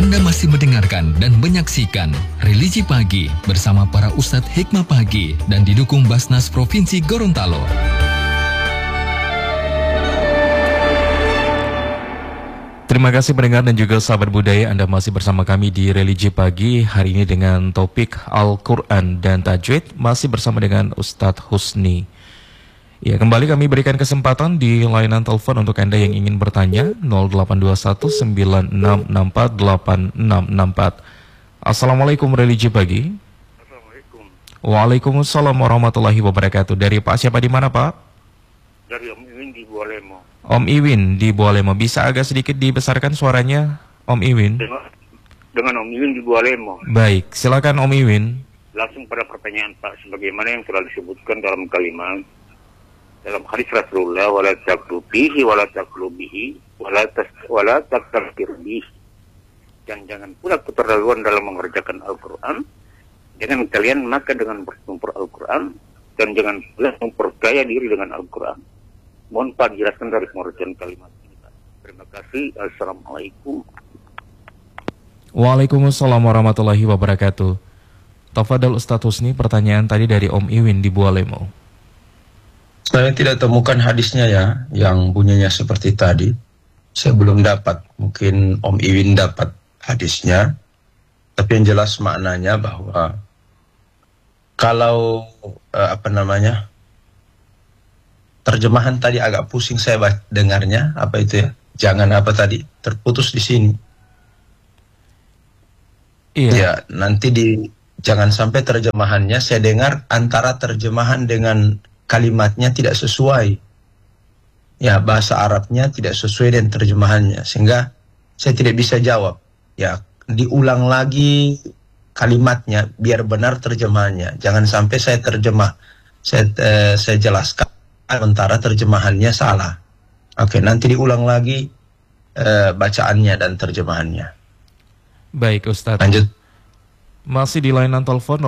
Anda masih mendengarkan dan menyaksikan Religi Pagi bersama para Ustadz Hikmah Pagi dan didukung Basnas Provinsi Gorontalo. Terima kasih pendengar dan juga sahabat budaya, Anda masih bersama kami di Religi Pagi hari ini dengan topik Al-Quran dan Tajwid, masih bersama dengan Ustadz Husni. Ya, kembali kami berikan kesempatan di layanan telepon untuk Anda yang ingin bertanya 082196648664. Assalamualaikum Religi Pagi. Assalamualaikum. Waalaikumsalam warahmatullahi wabarakatuh. Dari Pak siapa di mana, Pak? Dari Om Iwin di Bualemo. Om Iwin di Bualemo. Bisa agak sedikit dibesarkan suaranya, Om Iwin? Dengan Om Iwin di Bualemo. Baik, silakan Om Iwin. Langsung pada pertanyaan Pak, sebagaimana yang telah disebutkan dalam kalimat dalam hadis Rasulullah, wala taklubihi wala taklubihi wala taktakirbihi, dan jangan pula keterlaluan dalam mengerjakan Al-Quran. Jangan kalian maka dengan bertumpur Al-Quran, dan jangan pula memperkaya diri dengan Al-Quran. Mohon Pak jelaskan dari pengertian kalimat ini, Pak. Terima kasih. Assalamualaikum. Waalaikumsalam warahmatullahi wabarakatuh. Tafadhol Ustadz Husni, pertanyaan tadi dari Om Iwin di Bualemo. Saya tidak temukan hadisnya ya, yang bunyinya seperti tadi. Saya belum dapat, mungkin Om Iwin dapat hadisnya. Tapi yang jelas maknanya bahwa kalau terjemahan tadi agak pusing saya dengarnya, apa itu ya? Jangan apa tadi, terputus di sini. Iya. Ya, nanti jangan sampai terjemahannya saya dengar antara terjemahan dengan kalimatnya tidak sesuai. Ya, bahasa Arabnya tidak sesuai dengan terjemahannya, sehingga saya tidak bisa jawab. Ya, diulang lagi kalimatnya biar benar terjemahannya. Jangan sampai saya jelaskan sementara terjemahannya salah. Oke, nanti diulang lagi bacaannya dan terjemahannya. Baik Ustadz. Lanjut. Masih di layanan telepon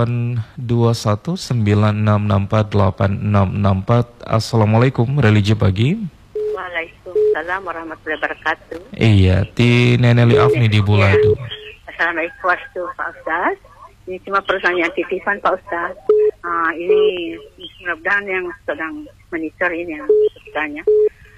082196648664. Assalamualaikum Religi Pagi. Waalaikumsalam warahmatullahi wabarakatuh. Iya, Ti Neneli Afni di Bulado. Assalamualaikum Pak Ustaz. Ini cuma pertanyaan titipan Pak Ustaz. Ini mudah-mudahan yang sedang monitor ini yang bertanya.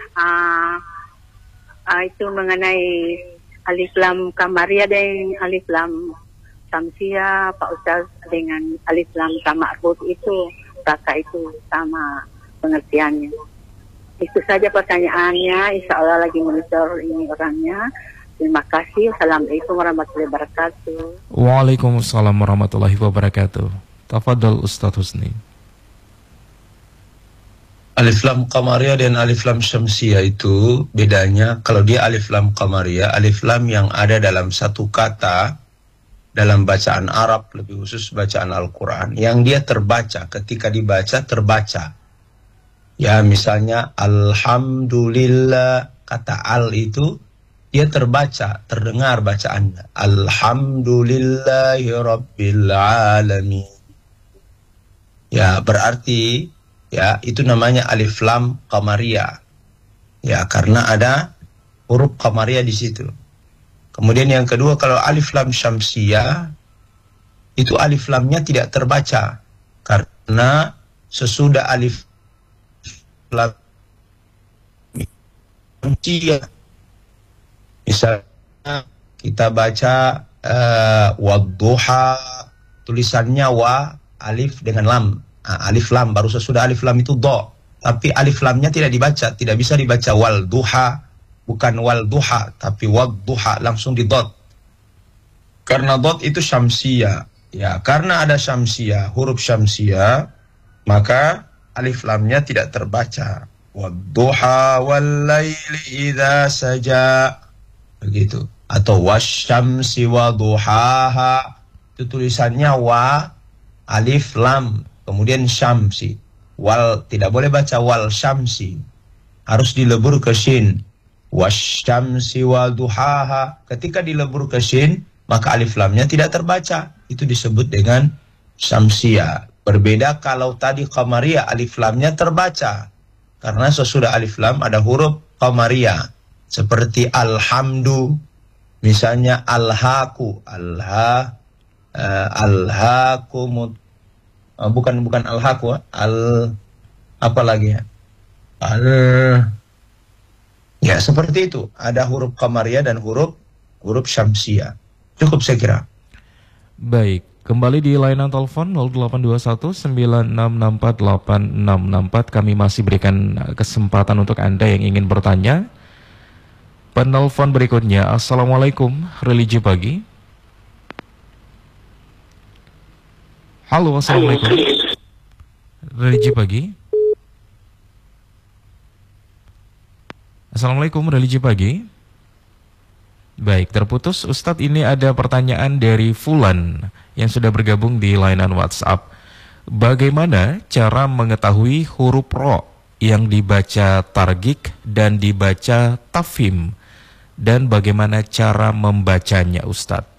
Itu mengenai alif lam kamaria dan alif lam samsia Pak Ustaz, dengan alif lam sama arbut itu, apakah itu sama pengertiannya? Itu saja pertanyaannya. Insya Allah lagi monitor ini orangnya. Terima kasih. Assalamualaikum warahmatullahi wabarakatuh. Waalaikumsalam warahmatullahi wabarakatuh. Tafadhol Ustadz Husni. Alif lam qamariyah dan alif lam syamsiyah itu bedanya, kalau dia alif lam qamariyah, alif lam yang ada dalam satu kata dalam bacaan Arab, lebih khusus bacaan Al-Quran, yang dia terbaca, ketika dibaca terbaca. Ya, misalnya Alhamdulillah, kata al itu dia terbaca, terdengar bacaannya. Alhamdulillahi Rabbil Alamin. Ya, berarti ya itu namanya alif lam qamariyah. Ya, karena ada huruf qamariyah di situ. Kemudian yang kedua, kalau alif lam syamsiyah, itu alif lamnya tidak terbaca. Karena sesudah alif lam syamsiyah, misalnya kita baca wadduha, tulisannya wa, alif dengan lam. Alif lam, baru sesudah alif lam itu do. Tapi alif lamnya tidak dibaca, tidak bisa dibaca wal duha. Bukan wal duha, tapi wad duha, langsung di dot. Karena dot itu syamsiyah. Ya, karena ada syamsiyah, huruf syamsiyah, maka alif lamnya tidak terbaca. Wad duha wal laili idza saja. Begitu. Atau wasyamsi wa duhaha. Itu tulisannya wa, alif lam, kemudian syamsi. Wal, tidak boleh baca wal syamsi. Harus dilebur ke shin. Wasyamsi wa duhaha. Ketika dilebur ke shin, maka alif lamnya tidak terbaca. Itu disebut dengan syamsiyah. Berbeda kalau tadi qamariyah, alif lamnya terbaca. Karena sesudah alif lam ada huruf qamariyah. Seperti alhamdu. Misalnya alhaaku, alhaakumut, bukan alhaaku, apa lagi ya? Ya seperti itu. Ada huruf qamariyah dan huruf syamsiyah. Cukup saya kira. Baik, kembali di layanan telepon 082196648664. Kami masih berikan kesempatan untuk Anda yang ingin bertanya. Penelpon berikutnya, Assalamualaikum, Religi Pagi. Halo, Assalamualaikum. Religi Pagi. Assalamualaikum, Religi Pagi. Baik, terputus. Ustadz, ini ada pertanyaan dari Fulan yang sudah bergabung di layanan WhatsApp. Bagaimana cara mengetahui huruf ro yang dibaca targik dan dibaca tafhim? Dan bagaimana cara membacanya, Ustadz?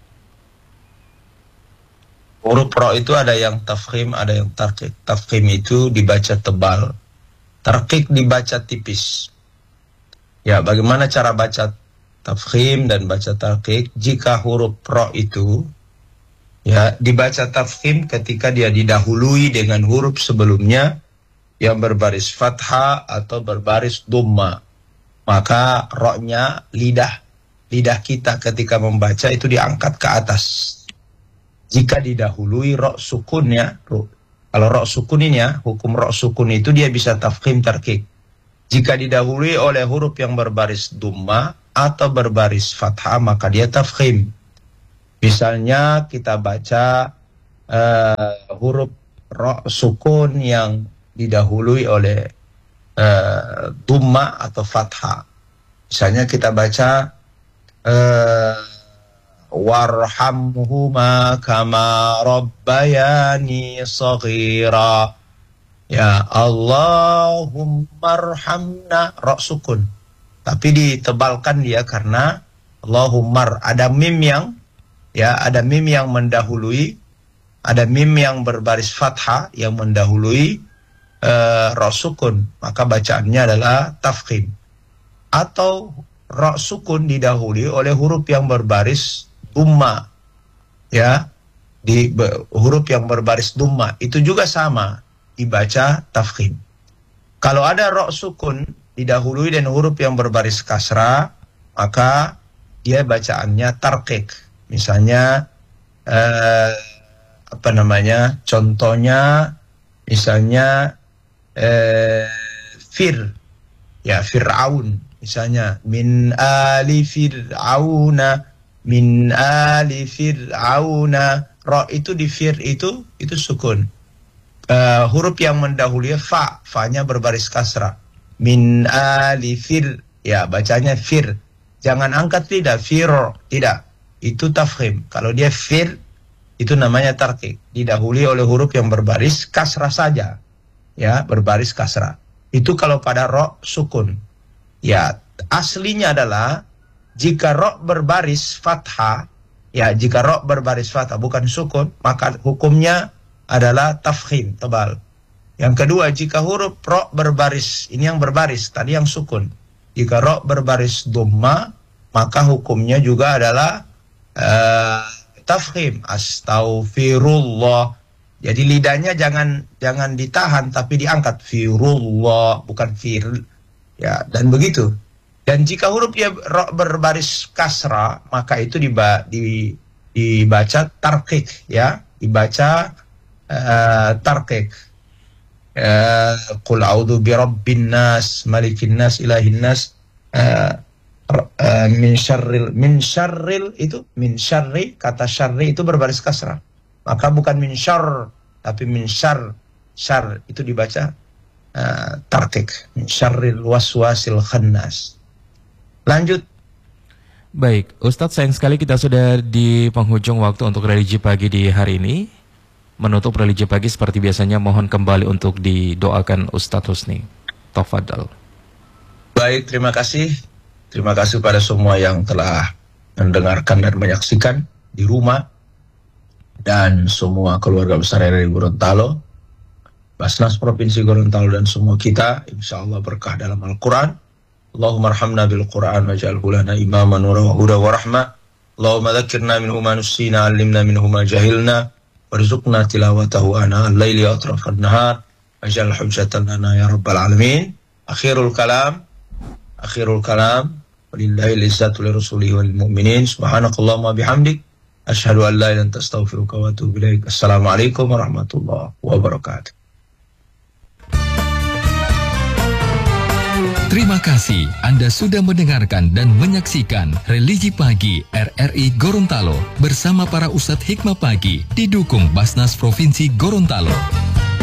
Huruf ro itu ada yang tafkhim, ada yang tarkik. Tafkhim itu dibaca tebal, tarkik dibaca tipis. Ya, bagaimana cara baca tafkhim dan baca tarkik? Jika huruf ro itu ya dibaca tafkhim ketika dia didahului dengan huruf sebelumnya yang berbaris fathah atau berbaris dhamma, maka ro-nya lidah kita ketika membaca itu diangkat ke atas. Jika didahului ro sukunnya, kalau ro sukun ini ya, hukum ro sukun itu dia bisa tafkhim tarkik. Jika didahului oleh huruf yang berbaris dhamma atau berbaris fathah, maka dia tafkhim. Misalnya kita baca huruf ro sukun yang didahului oleh dhamma atau fathah. Misalnya kita baca warhamhuma kama rabbayani shaghira. Ya Allahummarhamna, ro sukun. Tapi ditebalkan dia karena Allahummar, ada mim yang mendahului, ada mim yang berbaris fathah yang mendahului ro sukun, maka bacaannya adalah tafkhim. Atau ro sukun didahului oleh huruf yang berbaris dhamma, ya, huruf yang berbaris dhamma itu juga sama dibaca tafkhim. Kalau ada ro sukun didahului dan huruf yang berbaris kasrah, maka dia bacaannya tarkik. Misalnya contohnya misalnya Fir'aun, misalnya min ali fir'auna, ro itu di fir itu sukun. Huruf yang mendahului fa-nya berbaris kasrah. Min ali fir, ya bacanya fir. Jangan angkat lidah, fir, tidak. Itu tafkhim. Kalau dia fir, itu namanya tarkik. Didahului oleh huruf yang berbaris kasrah saja. Ya, berbaris kasrah. Itu kalau pada ro sukun. Ya, aslinya adalah jika ro berbaris fathah, ya jika ro berbaris fathah bukan sukun, maka hukumnya adalah tafkhim, tebal. Yang kedua, jika huruf ro berbaris, ini yang berbaris, tadi yang sukun. Jika ro berbaris dhamma, maka hukumnya juga adalah tafkhim, astaghfirullah. Jadi lidahnya jangan ditahan tapi diangkat, firullah, bukan fir. Ya, dan begitu. Dan jika huruf ya ro berbaris kasra, maka itu dibaca tarkik, ya, dibaca tarkik. Qul a'udzu birabbin nas, malikin nas, ilahin nas, min syarril itu min syarri, kata syarri itu berbaris kasrah. Maka bukan min syarr tapi min syarr. Syarr itu dibaca tarkik, min syarril waswasil khannas. Lanjut. Baik, Ustadz, sayang sekali kita sudah di penghujung waktu untuk religi pagi di hari ini. Menutup religi pagi seperti biasanya, mohon kembali untuk didoakan Ustadz Husni. Tafadhal. Baik, terima kasih. Terima kasih pada semua yang telah mendengarkan dan menyaksikan di rumah. Dan semua keluarga besar RRI Gorontalo, Basnas Provinsi Gorontalo dan semua kita, insya Allah berkah dalam Al-Quran. Allahumma arhamna bil Qur'an waj'alhu lana imaman wa huda wa rahmah. Allahumma dzakirna minhu ma nusina, 'allimna minhu ma jahilna, warzuqna tilawatahu ana al-laili wa atrafan nahar, waj'al hujjatan lana ya rabbal alamin. Akhirul kalam, walillahil izzatu li rasulihi wal mu'minin. Subhanakallahumma bihamdik, asyhadu an la ilaha illa anta astaghfiruka wa atubu ilaik. Assalamualaikum warahmatullahi wabarakatuh. Terima kasih Anda sudah mendengarkan dan menyaksikan Religi Pagi RRI Gorontalo bersama para Ustadz Hikmah Pagi didukung Basnas Provinsi Gorontalo.